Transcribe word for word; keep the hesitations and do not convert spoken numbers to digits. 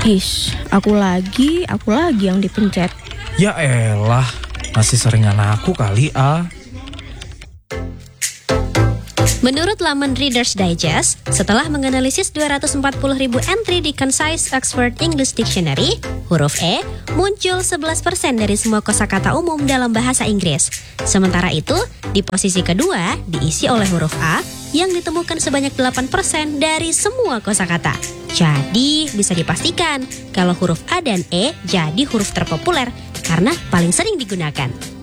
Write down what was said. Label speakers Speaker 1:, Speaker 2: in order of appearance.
Speaker 1: His, aku lagi, aku lagi yang dipencet.
Speaker 2: Ya elah, masih seringan aku kali ah.
Speaker 3: Menurut laman Reader's Digest, setelah menganalisis dua ratus empat puluh ribu entry di Concise Oxford English Dictionary, huruf E muncul sebelas persen dari semua kosakata umum dalam bahasa Inggris. Sementara itu, di posisi kedua diisi oleh huruf A yang ditemukan sebanyak delapan persen dari semua kosakata. Jadi, bisa dipastikan kalau huruf A dan E jadi huruf terpopuler karena paling sering digunakan.